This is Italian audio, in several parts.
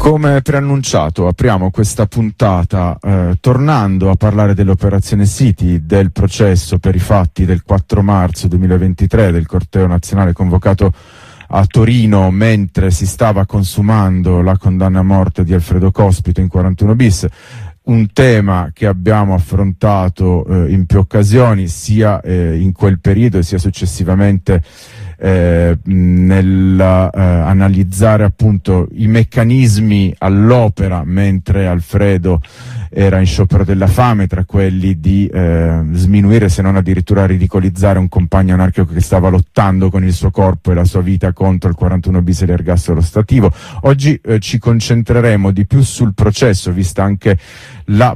Come preannunciato, apriamo questa puntata tornando a parlare dell'operazione City, del processo per i fatti del 4 marzo 2023, del corteo nazionale convocato a Torino mentre si stava consumando la condanna a morte di Alfredo Cospito in 41 bis. Un tema che abbiamo affrontato in più occasioni, sia in quel periodo sia successivamente nell'analizzare appunto i meccanismi all'opera mentre Alfredo era in sciopero della fame, tra quelli di sminuire, se non addirittura ridicolizzare, un compagno anarchico che stava lottando con il suo corpo e la sua vita contro il 41 bis e l'ergastolo stativo. Oggi ci concentreremo di più sul processo, vista anche la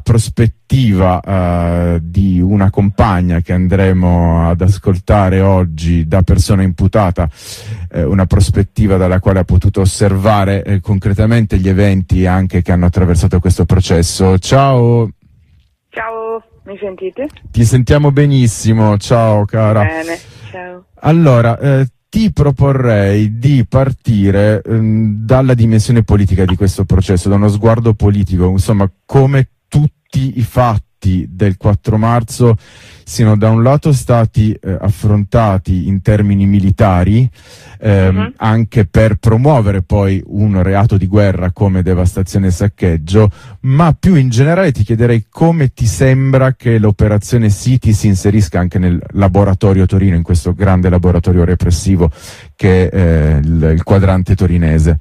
prospettiva di una compagna che andremo ad ascoltare oggi da persona imputata, una prospettiva dalla quale ha potuto osservare concretamente gli eventi anche che hanno attraversato questo processo. Ciao! Ciao, mi sentite? Ti sentiamo benissimo, ciao cara. Bene, ciao. Allora, ti proporrei di partire dalla dimensione politica di questo processo, da uno sguardo politico, insomma, come tutti i fatti del 4 marzo siano da un lato stati affrontati in termini militari, anche per promuovere poi un reato di guerra come devastazione e saccheggio, ma più in generale ti chiederei come ti sembra che l'operazione City si inserisca anche nel laboratorio Torino, in questo grande laboratorio repressivo che è il quadrante torinese.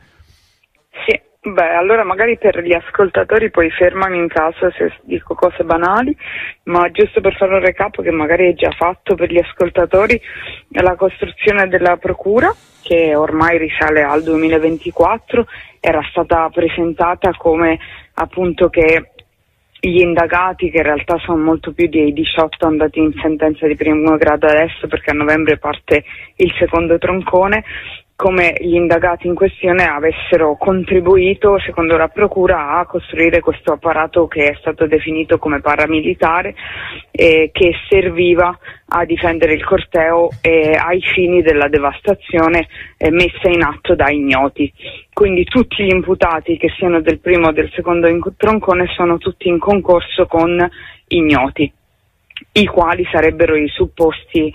Sì. Beh, allora magari per gli ascoltatori poi fermami in caso se dico cose banali, ma giusto per fare un recap che magari è già fatto per gli ascoltatori, la costruzione della procura, che ormai risale al 2024, era stata presentata come appunto che gli indagati, che in realtà sono molto più dei 18 andati in sentenza di primo grado adesso, perché a novembre parte il secondo troncone, come gli indagati in questione avessero contribuito, secondo la procura, a costruire questo apparato che è stato definito come paramilitare, che serviva a difendere il corteo ai fini della devastazione messa in atto da ignoti. Quindi tutti gli imputati, che siano del primo o del secondo troncone, sono tutti in concorso con ignoti, i quali sarebbero i supposti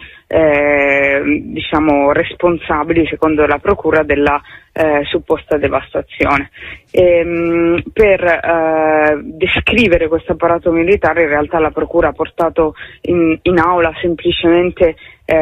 responsabili, secondo la procura, della supposta devastazione. Per descrivere questo apparato militare, in realtà la procura ha portato in aula semplicemente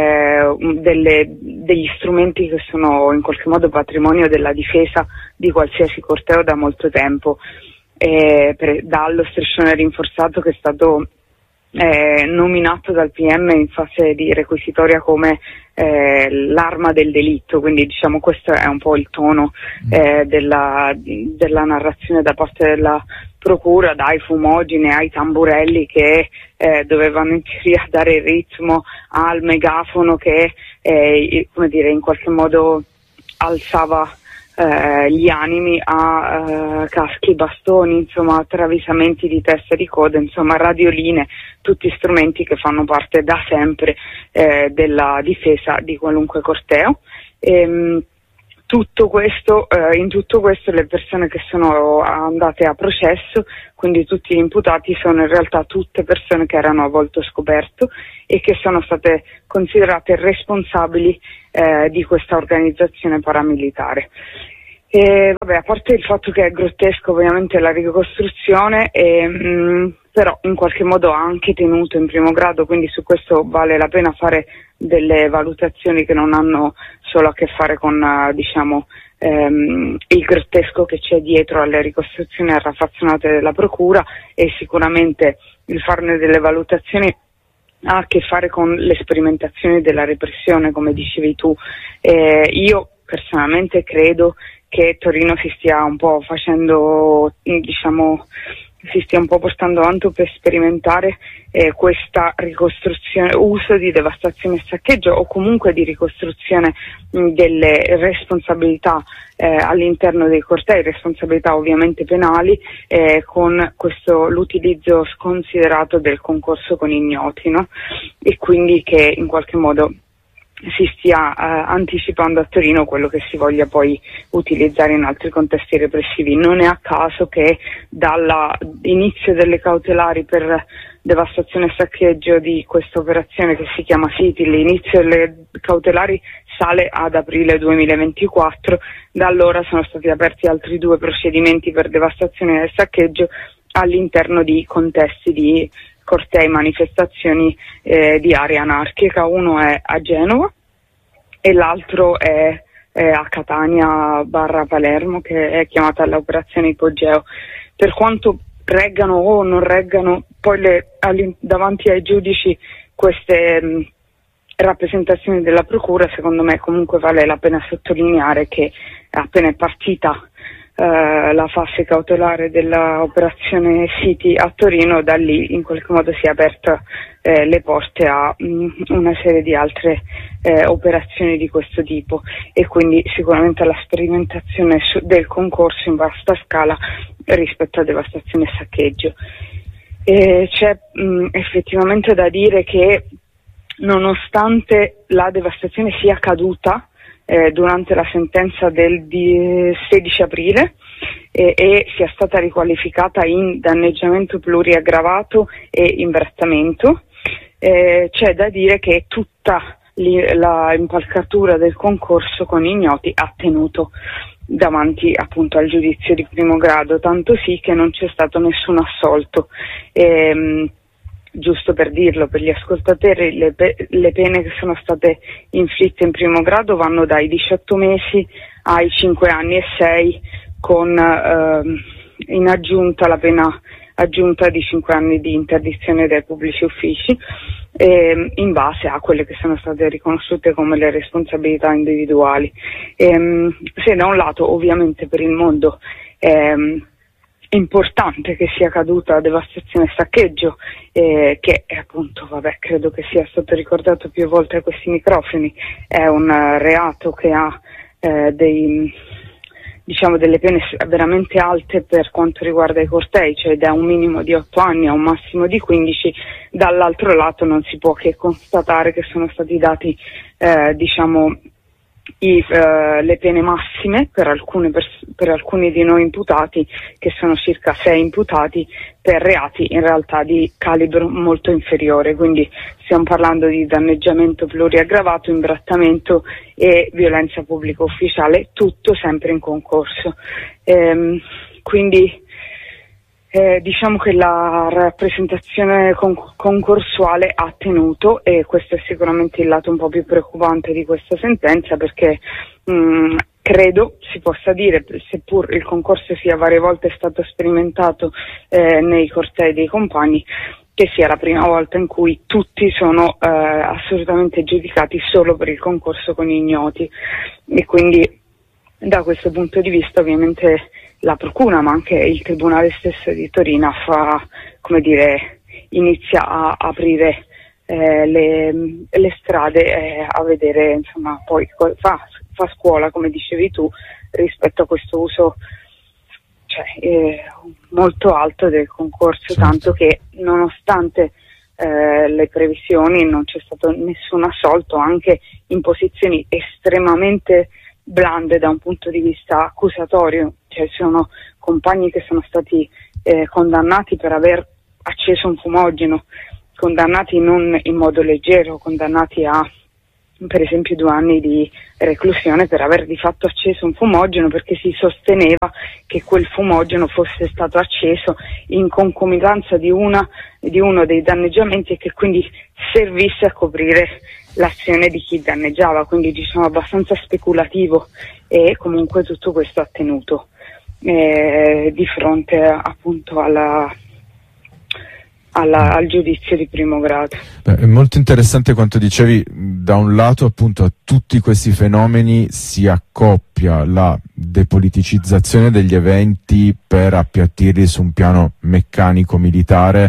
degli strumenti che sono in qualche modo patrimonio della difesa di qualsiasi corteo da molto tempo, dallo striscione rinforzato, che è stato nominato dal PM in fase di requisitoria come l'arma del delitto, quindi diciamo questo è un po' il tono della narrazione da parte della procura, dai fumogene ai tamburelli che dovevano in teoria dare il ritmo al megafono che in qualche modo alzava gli animi, a caschi, bastoni, insomma attraversamenti di testa e di coda, insomma radioline, tutti strumenti che fanno parte da sempre della difesa di qualunque corteo. In tutto questo le persone che sono andate a processo, quindi tutti gli imputati, sono in realtà tutte persone che erano a volto scoperto e che sono state considerate responsabili di questa organizzazione paramilitare. A parte il fatto che è grottesco ovviamente la ricostruzione, però in qualche modo ha anche tenuto in primo grado, quindi su questo vale la pena fare delle valutazioni che non hanno solo a che fare con il grottesco che c'è dietro alle ricostruzioni raffazzonate della procura, e sicuramente il farne delle valutazioni ha a che fare con le sperimentazioni della repressione, come dicevi tu. Io personalmente credo che Torino si stia un po' portando avanti per sperimentare questa ricostruzione, uso di devastazione e saccheggio, o comunque di ricostruzione delle responsabilità all'interno dei cortei, responsabilità ovviamente penali, con l'utilizzo sconsiderato del concorso con ignoti, no? E quindi che in qualche modo si stia anticipando a Torino quello che si voglia poi utilizzare in altri contesti repressivi. Non è a caso che dall'inizio delle cautelari per devastazione e saccheggio di questa operazione che si chiama City, l'inizio delle cautelari sale ad aprile 2024, da allora sono stati aperti altri 2 procedimenti per devastazione e saccheggio all'interno di contesti di cortei, manifestazioni di area anarchica. Uno è a Genova e l'altro è a Catania / Palermo, che è chiamata l'operazione Ipogeo. Per quanto reggano o non reggano poi davanti ai giudici queste rappresentazioni della procura, secondo me comunque vale la pena sottolineare che appena è partita la fase cautelare dell'operazione City a Torino, da lì in qualche modo si è aperta le porte a una serie di altre operazioni di questo tipo, e quindi sicuramente la sperimentazione del concorso in vasta scala rispetto a devastazione e saccheggio. C'è effettivamente da dire che nonostante la devastazione sia caduta durante la sentenza del 16 aprile e sia stata riqualificata in danneggiamento pluriaggravato e imbrattamento, c'è da dire che tutta la impalcatura del concorso con ignoti ha tenuto davanti appunto al giudizio di primo grado, tanto sì che non c'è stato nessun assolto. Giusto per dirlo per gli ascoltatori, le pene che sono state inflitte in primo grado vanno dai 18 mesi ai 5 anni e 6, con in aggiunta la pena aggiunta di 5 anni di interdizione dai pubblici uffici, in base a quelle che sono state riconosciute come le responsabilità individuali. Se da un lato ovviamente per il mondo importante che sia caduta devastazione e saccheggio, che appunto, credo che sia stato ricordato più volte a questi microfoni, è un reato che ha delle pene veramente alte per quanto riguarda i cortei, cioè da un minimo di 8 anni a un massimo di 15, dall'altro lato non si può che constatare che sono stati dati le pene massime per alcuni di noi imputati, che sono circa 6 imputati, per reati in realtà di calibro molto inferiore, quindi stiamo parlando di danneggiamento pluriaggravato, imbrattamento e violenza pubblica ufficiale, tutto sempre in concorso. Quindi diciamo che la rappresentazione concorsuale ha tenuto, e questo è sicuramente il lato un po' più preoccupante di questa sentenza, perché credo si possa dire, seppur il concorso sia varie volte stato sperimentato nei cortei dei compagni, che sia la prima volta in cui tutti sono assolutamente giudicati solo per il concorso con ignoti, e quindi da questo punto di vista ovviamente la procura, ma anche il tribunale stesso di Torino inizia a aprire le strade, a vedere, insomma, poi fa scuola, come dicevi tu, rispetto a questo uso molto alto del concorso, tanto che nonostante le previsioni non c'è stato nessun assolto, anche in posizioni estremamente blande da un punto di vista accusatorio, cioè sono compagni che sono stati condannati per aver acceso un fumogeno, condannati non in modo leggero, condannati a per esempio 2 anni di reclusione per aver di fatto acceso un fumogeno, perché si sosteneva che quel fumogeno fosse stato acceso in concomitanza di uno dei danneggiamenti e che quindi servisse a coprire l'azione di chi danneggiava, quindi diciamo abbastanza speculativo, e comunque tutto questo ha tenuto di fronte appunto al giudizio di primo grado. È molto interessante quanto dicevi. Da un lato appunto a tutti questi fenomeni si accoppia la depoliticizzazione degli eventi per appiattirli su un piano meccanico militare,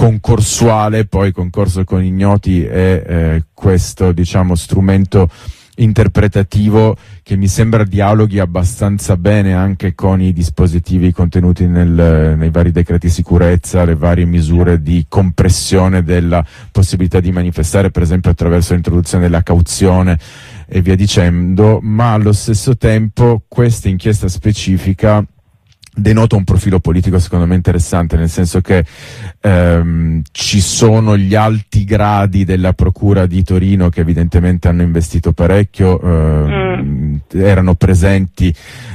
concorsuale, poi concorso con ignoti è questo, diciamo, strumento interpretativo che mi sembra dialoghi abbastanza bene anche con i dispositivi contenuti nei vari decreti sicurezza, le varie misure di compressione della possibilità di manifestare, per esempio attraverso l'introduzione della cauzione e via dicendo, ma allo stesso tempo questa inchiesta specifica denota un profilo politico secondo me interessante, nel senso che ci sono gli alti gradi della Procura di Torino che evidentemente hanno investito parecchio, erano presenti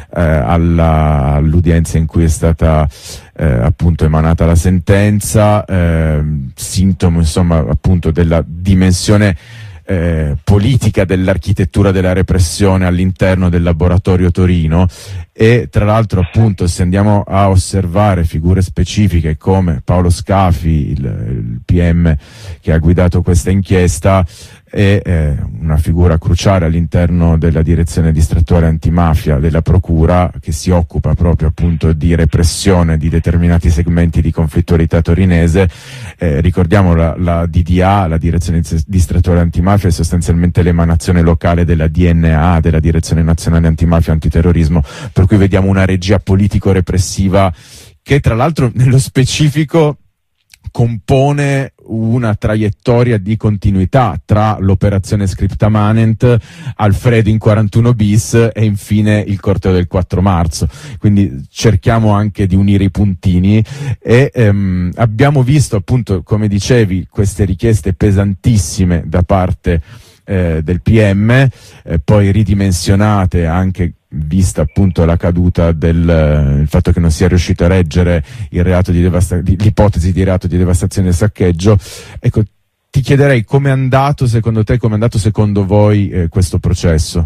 all'udienza in cui è stata appunto emanata la sentenza, sintomo insomma appunto della dimensione politica dell'architettura della repressione all'interno del laboratorio Torino. E tra l'altro appunto se andiamo a osservare figure specifiche come Paolo Scafi, il PM che ha guidato questa inchiesta, è una figura cruciale all'interno della direzione distrettuale antimafia della Procura, che si occupa proprio appunto di repressione di determinati segmenti di conflittualità torinese. Ricordiamo la DDA, la direzione distrettuale antimafia, è sostanzialmente l'emanazione locale della DNA, della Direzione Nazionale Antimafia e Antiterrorismo, per cui vediamo una regia politico-repressiva che tra l'altro nello specifico compone una traiettoria di continuità tra l'operazione Scripta Manent, Alfredo in 41 bis e infine il corteo del 4 marzo. Quindi cerchiamo anche di unire i puntini e abbiamo visto appunto, come dicevi, queste richieste pesantissime da parte del PM, poi ridimensionate anche vista appunto la caduta il fatto che non sia riuscito a reggere il reato l'ipotesi di reato di devastazione e saccheggio. Ecco, ti chiederei com'è andato secondo te, com'è andato secondo voi questo processo?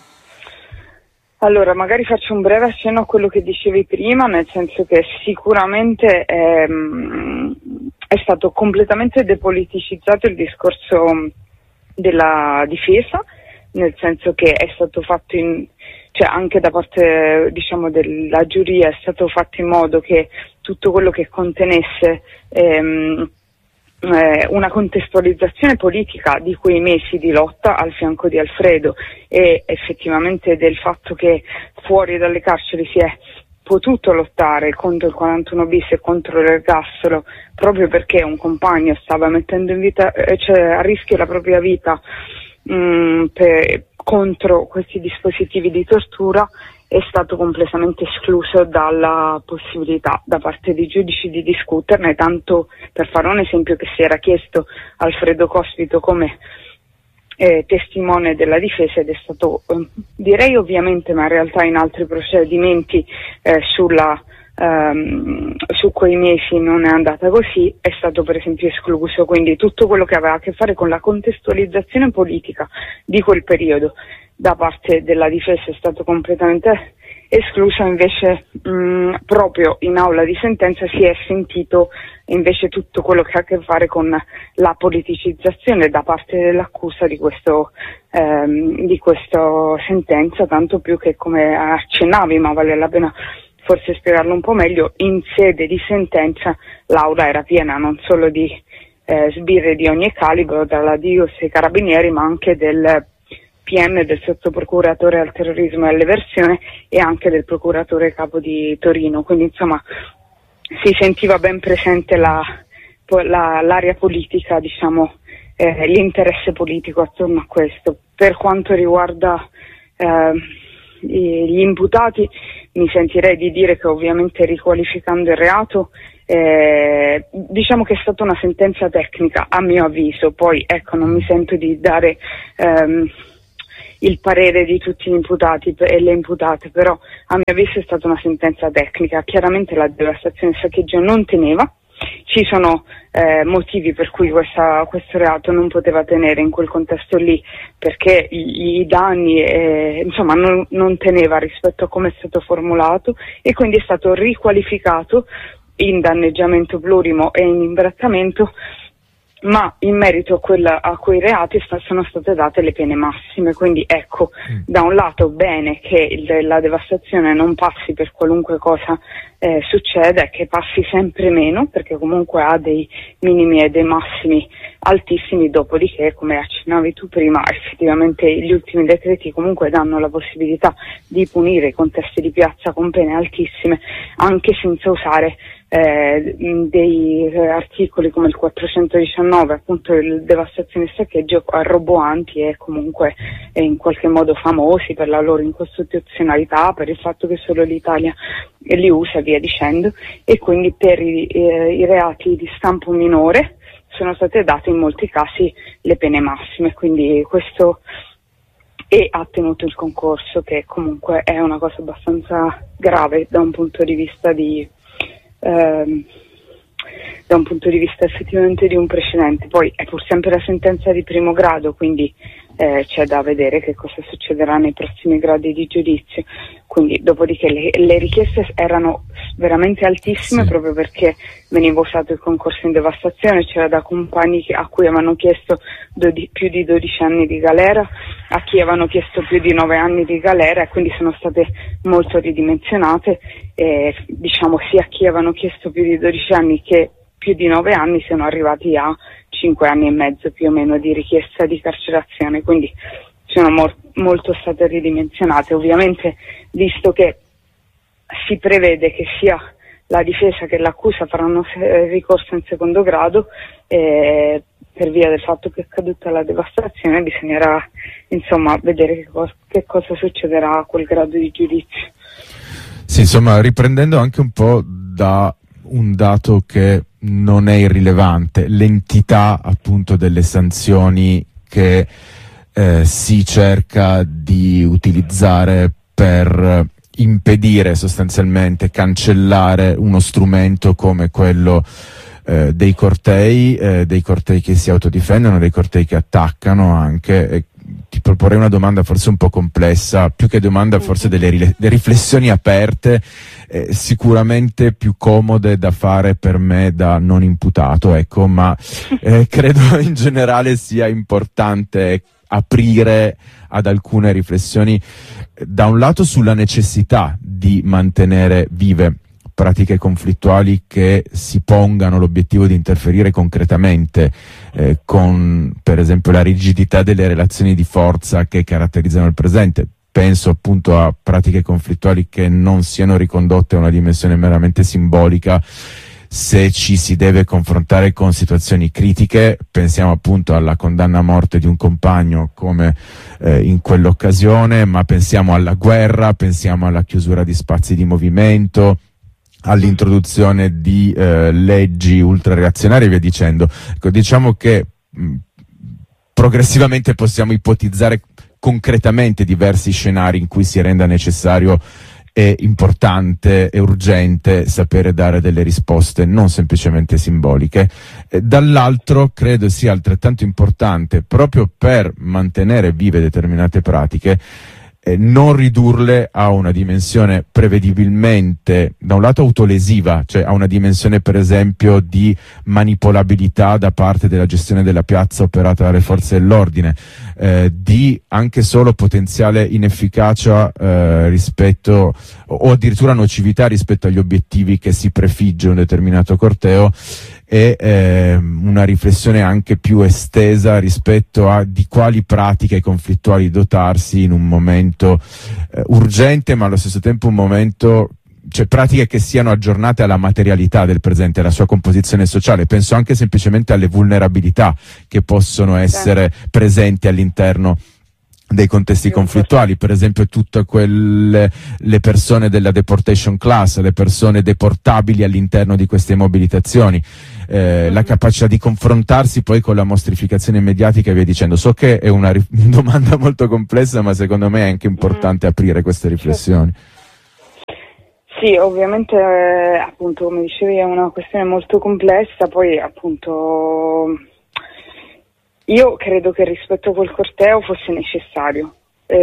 Allora, magari faccio un breve accenno a quello che dicevi prima, nel senso che sicuramente è stato completamente depoliticizzato il discorso della difesa, nel senso che è stato fatto cioè anche da parte diciamo della giuria è stato fatto in modo che tutto quello che contenesse una contestualizzazione politica di quei mesi di lotta al fianco di Alfredo e effettivamente del fatto che fuori dalle carceri si è potuto lottare contro il 41 bis e contro l'ergastolo proprio perché un compagno stava mettendo a rischio la propria vita contro questi dispositivi di tortura, è stato completamente escluso dalla possibilità da parte dei giudici di discuterne, tanto per fare un esempio che si era chiesto Alfredo Cospito come testimone della difesa ed è stato, direi ovviamente, ma in realtà in altri procedimenti su quei mesi non è andata così, è stato per esempio escluso, quindi tutto quello che aveva a che fare con la contestualizzazione politica di quel periodo da parte della difesa è stato completamente escluso. Invece proprio in aula di sentenza si è sentito invece tutto quello che ha a che fare con la politicizzazione da parte dell'accusa di questa sentenza, tanto più che, come accennavi, ma vale la pena forse spiegarlo un po' meglio, in sede di sentenza l'aula era piena non solo di sbirri di ogni calibro, dalla DIOS e Carabinieri, ma anche del PM, del sottoprocuratore al terrorismo e all'eversione e anche del procuratore capo di Torino, quindi insomma si sentiva ben presente l'area politica, diciamo, l'interesse politico attorno a questo. Per quanto riguarda gli imputati, mi sentirei di dire che ovviamente riqualificando il reato diciamo che è stata una sentenza tecnica a mio avviso, poi ecco non mi sento di dare il parere di tutti gli imputati e le imputate, però a mio avviso è stata una sentenza tecnica. Chiaramente la devastazione e il saccheggio non teneva, ci sono motivi per cui questo reato non poteva tenere in quel contesto lì, perché i danni insomma non teneva rispetto a come è stato formulato e quindi è stato riqualificato in danneggiamento plurimo e in imbrattamento ma in merito a quei reati sono state date le pene massime, quindi ecco, da un lato bene che la devastazione non passi per qualunque cosa succeda, e che passi sempre meno, perché comunque ha dei minimi e dei massimi altissimi, dopodiché, come accennavi tu prima, effettivamente gli ultimi decreti comunque danno la possibilità di punire i contesti di piazza con pene altissime, anche senza usare dei articoli come il 419, appunto il devastazione e saccheggio, roboanti e comunque in qualche modo famosi per la loro incostituzionalità, per il fatto che solo l'Italia li usa e via dicendo, e quindi per i reati di stampo minore sono state date in molti casi le pene massime, quindi questo ha tenuto il concorso, che comunque è una cosa abbastanza grave da un punto di vista effettivamente di un precedente. Poi è pur sempre la sentenza di primo grado, quindi c'è da vedere che cosa succederà nei prossimi gradi di giudizio. Quindi dopodiché le richieste erano veramente altissime, proprio perché veniva usato il concorso in devastazione, c'era da compagni a cui avevano chiesto più di 12 anni di galera, a chi avevano chiesto più di 9 anni di galera, e quindi sono state molto ridimensionate, diciamo sia a chi avevano chiesto più di 12 anni che più di 9 anni siano arrivati a 5 anni e mezzo più o meno di richiesta di carcerazione, quindi sono molto state ridimensionate. Ovviamente, visto che si prevede che sia la difesa che l'accusa faranno ricorso in secondo grado, per via del fatto che è accaduta la devastazione, bisognerà insomma vedere che cosa succederà a quel grado di giudizio. Sì, insomma, riprendendo anche un po' da un dato che non è irrilevante, l'entità appunto delle sanzioni che si cerca di utilizzare per impedire, sostanzialmente cancellare uno strumento come quello dei cortei che si autodifendono, dei cortei che attaccano anche. Ti proporrei una domanda forse un po' complessa, più che domanda forse delle riflessioni aperte, sicuramente più comode da fare per me da non imputato, ecco, ma credo in generale sia importante aprire ad alcune riflessioni, da un lato sulla necessità di mantenere vive pratiche conflittuali che si pongano l'obiettivo di interferire concretamente con, per esempio, la rigidità delle relazioni di forza che caratterizzano il presente. Penso appunto a pratiche conflittuali che non siano ricondotte a una dimensione meramente simbolica se ci si deve confrontare con situazioni critiche. Pensiamo appunto alla condanna a morte di un compagno come in quell'occasione, ma pensiamo alla guerra, pensiamo alla chiusura di spazi di movimento, all'introduzione di leggi ultrareazionarie e via dicendo. Ecco, diciamo che progressivamente possiamo ipotizzare concretamente diversi scenari in cui si renda necessario e importante e urgente sapere dare delle risposte non semplicemente simboliche. Dall'altro credo sia altrettanto importante, proprio per mantenere vive determinate pratiche, non ridurle a una dimensione prevedibilmente, da un lato autolesiva, cioè a una dimensione per esempio di manipolabilità da parte della gestione della piazza operata dalle forze dell'ordine, di anche solo potenziale inefficacia rispetto, o addirittura nocività rispetto agli obiettivi che si prefigge un determinato corteo, e una riflessione anche più estesa rispetto a di quali pratiche conflittuali dotarsi in un momento urgente, ma allo stesso tempo un momento, cioè pratiche che siano aggiornate alla materialità del presente, alla sua composizione sociale. Penso anche semplicemente alle vulnerabilità che possono essere presenti all'interno dei contesti conflittuali, per esempio tutte le persone della deportation class, le persone deportabili all'interno di queste mobilitazioni, la capacità di confrontarsi poi con la mostrificazione mediatica e via dicendo. So che è una domanda molto complessa, ma secondo me è anche importante aprire queste riflessioni. Sì, ovviamente appunto come dicevi è una questione molto complessa, poi appunto io credo che rispetto a quel corteo fosse necessario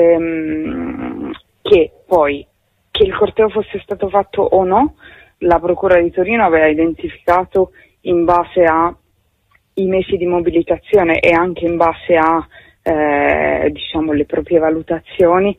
che il corteo fosse stato fatto o no, la Procura di Torino aveva identificato in base a i mesi di mobilitazione e anche in base a diciamo le proprie valutazioni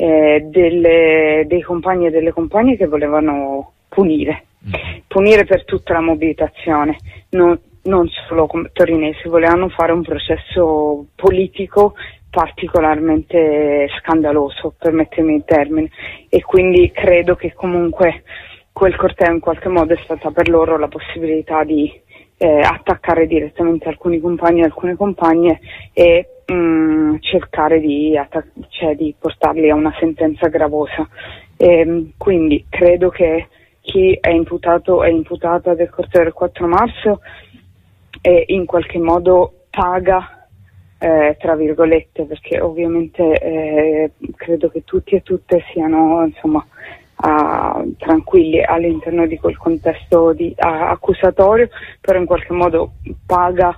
dei compagni e delle compagne che volevano punire per tutta la mobilitazione, non solo torinesi, volevano fare un processo politico particolarmente scandaloso, permettetemi il termine, e quindi credo che comunque quel corteo in qualche modo è stata per loro la possibilità di attaccare direttamente alcuni compagni e alcune compagne e cercare di portarli a una sentenza gravosa. Quindi credo che chi è imputato e imputata del corteo del 4 marzo in qualche modo paga, tra virgolette, perché ovviamente credo che tutti e tutte siano insomma tranquilli all'interno di quel contesto accusatorio, però in qualche modo paga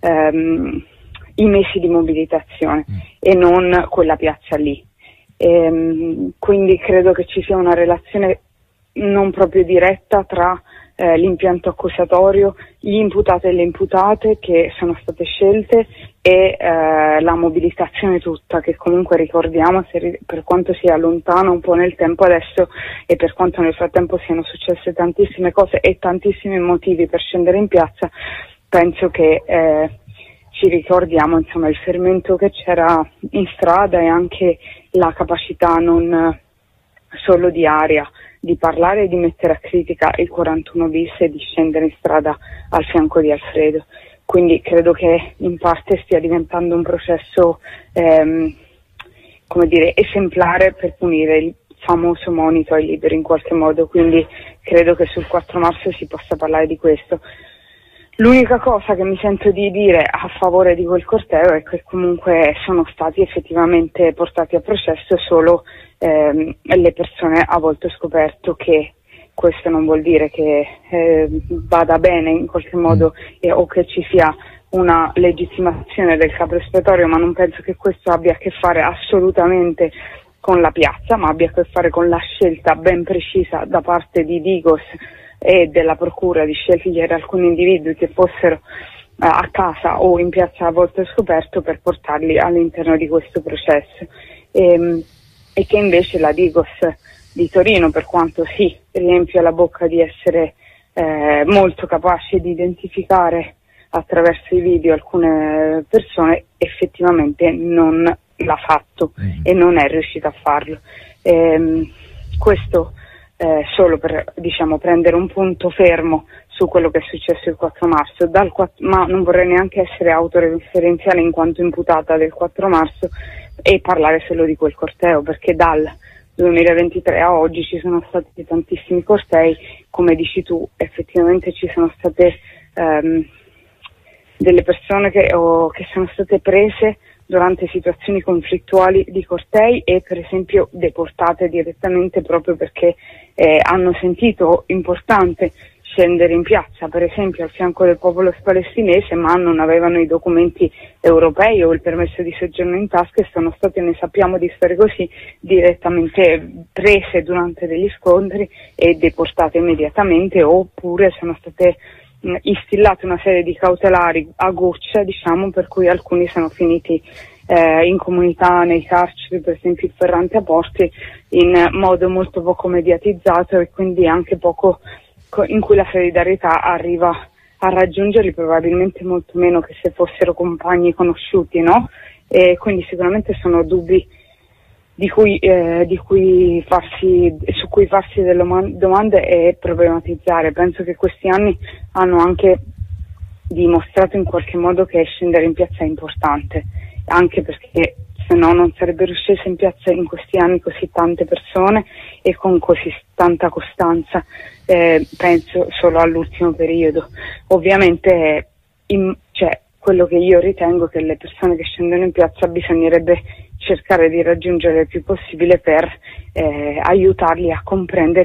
i mesi di mobilitazione e non quella piazza lì. Quindi credo che ci sia una relazione non proprio diretta tra l'impianto accusatorio, gli imputati e le imputate che sono state scelte e la mobilitazione tutta, che comunque ricordiamo, per quanto sia lontana un po' nel tempo adesso e per quanto nel frattempo siano successe tantissime cose e tantissimi motivi per scendere in piazza, penso che ci ricordiamo insomma il fermento che c'era in strada e anche la capacità non solo di Aria di parlare e di mettere a critica il 41 bis e di scendere in strada al fianco di Alfredo. Quindi credo che in parte stia diventando un processo come dire esemplare per punire il famoso monito ai liberi in qualche modo, quindi credo che sul 4 marzo si possa parlare di questo. L'unica cosa che mi sento di dire a favore di quel corteo è che comunque sono stati effettivamente portati a processo solo le persone a volto scoperto, che questo non vuol dire che vada bene in qualche modo o che ci sia una legittimazione del capo espiatorio, ma non penso che questo abbia a che fare assolutamente con la piazza, ma abbia a che fare con la scelta ben precisa da parte di Digos e della procura di scegliere alcuni individui che fossero a casa o in piazza a volto scoperto per portarli all'interno di questo processo, e che invece la Digos di Torino, per quanto sì riempie la bocca di essere molto capace di identificare attraverso i video alcune persone, effettivamente non l'ha fatto e non è riuscita a farlo. Questo solo per prendere un punto fermo su quello che è successo il 4 marzo, ma non vorrei neanche essere autoreferenziale in quanto imputata del 4 marzo e parlare solo di quel corteo, perché dal 2023 a oggi ci sono stati tantissimi cortei, come dici tu, effettivamente ci sono state delle persone che sono state prese durante situazioni conflittuali di cortei e per esempio deportate direttamente proprio perché hanno sentito importante scendere in piazza, per esempio al fianco del popolo palestinese, ma non avevano i documenti europei o il permesso di soggiorno in tasca e sono state, ne sappiamo di storie così, direttamente prese durante degli scontri e deportate immediatamente, oppure sono state instillate una serie di cautelari a goccia, per cui alcuni sono finiti in comunità, nei carceri, per esempio il Ferrante a Porti, in modo molto poco mediatizzato e quindi anche poco in cui la solidarietà arriva a raggiungerli probabilmente molto meno che se fossero compagni conosciuti, no? E quindi sicuramente sono dubbi su cui farsi delle domande e problematizzare. Penso che questi anni hanno anche dimostrato in qualche modo che scendere in piazza è importante, anche perché se no non sarebbero scese in piazza in questi anni così tante persone e con così tanta costanza, penso solo all'ultimo periodo. Ovviamente quello che io ritengo che le persone che scendono in piazza bisognerebbe cercare di raggiungere il più possibile per aiutarli a comprendere